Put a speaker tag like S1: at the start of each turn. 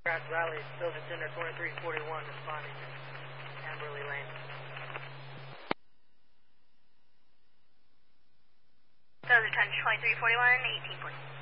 S1: Grass Valley, Silver Center 2341 responding to Amberley Lane.
S2: Silver Center 2341, 18 points.